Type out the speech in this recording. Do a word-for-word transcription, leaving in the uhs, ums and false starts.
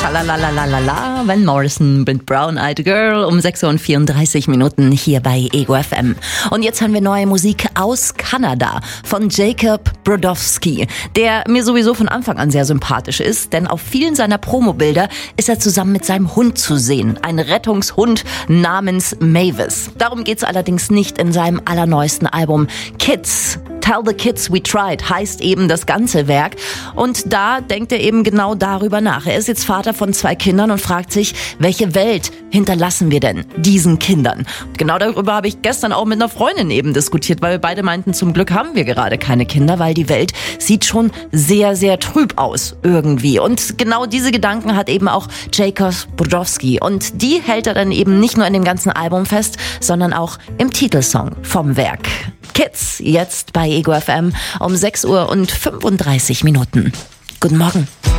Tralalalalala, Van Morrison mit Brown Eyed Girl um sechs Uhr und vierunddreißig Minuten hier bei Ego F M. Und jetzt haben wir neue Musik aus Kanada von Jacob Brodowski, der mir sowieso von Anfang an sehr sympathisch ist, denn auf vielen seiner Promobilder ist er zusammen mit seinem Hund zu sehen, ein Rettungshund namens Mavis. Darum geht's allerdings nicht in seinem allerneuesten Album Kids. Tell the Kids We Tried heißt eben das ganze Werk und da denkt er eben genau darüber nach. Er ist jetzt Vater von zwei Kindern und fragt sich, welche Welt hinterlassen wir denn diesen Kindern? Und genau darüber habe ich gestern auch mit einer Freundin eben diskutiert, weil wir beide meinten, zum Glück haben wir gerade keine Kinder, weil die Welt sieht schon sehr, sehr trüb aus irgendwie. Und genau diese Gedanken hat eben auch Jacob Brodowski und die hält er dann eben nicht nur in dem ganzen Album fest, sondern auch im Titelsong vom Werk. Kids, jetzt bei Ego F M um sechs Uhr und fünfunddreißig Minuten. Guten Morgen.